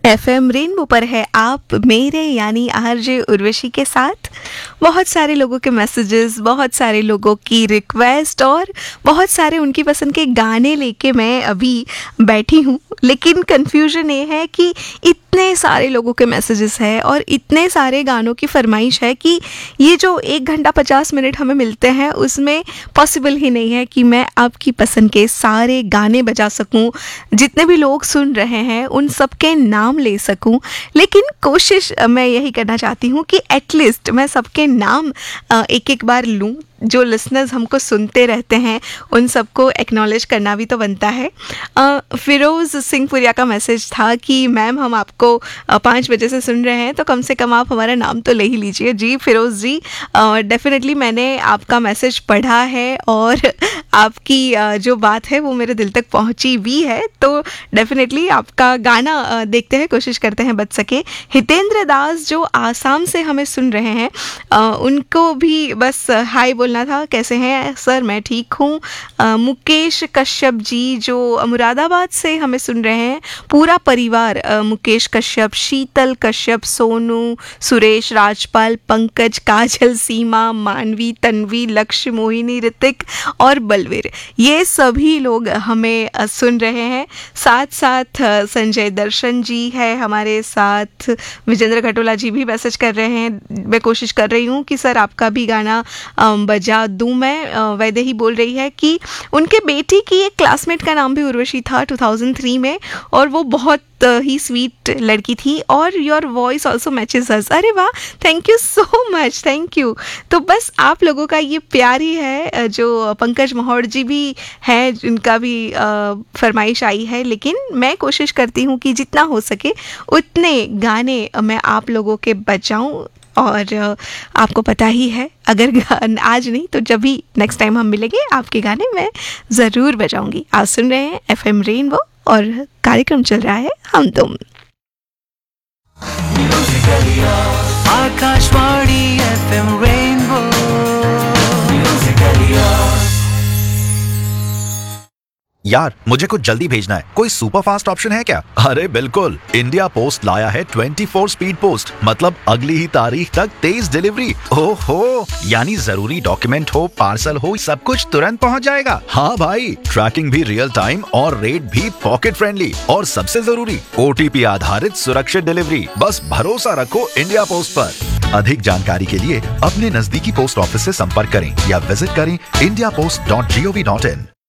FM rainbow पर है आप मेरे यानी आरजे उर्वशी के साथ। बहुत सारे लोगों के मैसेजेस, बहुत सारे लोगों की रिक्वेस्ट और बहुत सारे उनकी पसंद के गाने लेके मैं अभी बैठी हूँ। लेकिन कन्फ्यूजन ये है कि इतने सारे लोगों के मैसेजेस हैं और इतने सारे गानों की फरमाइश है कि ये जो 1 घंटा 50 मिनट हमें मिलते हैं उसमें पॉसिबल ही नहीं है कि मैं आपकी पसंद के सारे गाने बजा सकूं। जितने भी लोग सुन रहे हैं उन सब के नाम ले सकूं, लेकिन कोशिश मैं यही करना चाहती हूँ कि एटलीस्ट मैं सबके नाम एक एक बार लूँ। जो लिसनर्स हमको सुनते रहते हैं उन सबको एक्नॉलेज करना भी तो बनता है। फिरोज़ सिंहपुरिया का मैसेज था कि मैम हम आपको 5 बजे से सुन रहे हैं तो कम से कम आप हमारा नाम तो ले ही लीजिए। जी फिरोज़ जी, डेफिनेटली मैंने आपका मैसेज पढ़ा है और आपकी जो बात है वो मेरे दिल तक पहुंची भी है, तो डेफिनेटली आपका गाना देखते हैं, कोशिश करते हैं बच सके। हितेंद्र दास जो आसाम से हमें सुन रहे हैं उनको भी बस हाय बोलना था। कैसे हैं सर? मैं ठीक हूँ। मुकेश कश्यप जी जो मुरादाबाद से हमें सुन रहे हैं, पूरा परिवार मुकेश कश्यप, शीतल कश्यप, सोनू, सुरेश, राजपाल, पंकज, काजल, सीमा, मानवी, तन्वी, लक्ष्य, मोहिनी, ऋतिक और बलवीर, ये सभी लोग हमें सुन रहे हैं। साथ साथ संजय दर्शन जी है हमारे साथ, विजेंद्र खटोला जी भी मैसेज कर रहे हैं। मैं कोशिश कर रही हूँ कि सर आपका भी गाना बजा दूँ मैं। वैदेही बोल रही है कि उनके बेटी की एक क्लासमेट का नाम भी उर्वशी था 2003 में और वो बहुत ही स्वीट लड़की थी और योर वॉइस ऑल्सो मैचेस अस। अरे वाह, thank you so much, thank you. तो बस आप लोगों का ये प्यार ही है। जो पंकज महोड़ जी भी हैं उनका भी फरमाइश आई है, लेकिन मैं कोशिश करती हूँ कि जितना हो सके उतने गाने मैं आप लोगों के बजाऊँ। और आपको पता ही है, अगर आज नहीं तो जब भी नेक्स्ट टाइम हम मिलेंगे आपके गाने मैं ज़रूर बजाऊंगी। आप सुन रहे हैं एफएम रेनबो और कार्यक्रम चल रहा है हम तुम। Akashvani FM rainbow. यार मुझे कुछ जल्दी भेजना है, कोई सुपर फास्ट ऑप्शन है क्या? अरे बिल्कुल, इंडिया पोस्ट लाया है 24 स्पीड पोस्ट, मतलब अगली ही तारीख तक तेज डिलीवरी। ओहो, यानी जरूरी डॉक्यूमेंट हो, पार्सल हो, सब कुछ तुरंत पहुंच जाएगा। हाँ भाई, ट्रैकिंग भी रियल टाइम और रेट भी पॉकेट फ्रेंडली और सबसे जरूरी OTP आधारित सुरक्षित डिलीवरी। बस भरोसा रखो इंडिया पोस्ट पर। अधिक जानकारी के लिए अपने नजदीकी पोस्ट ऑफिस से संपर्क करें या विजिट करें indiapost.gov.in।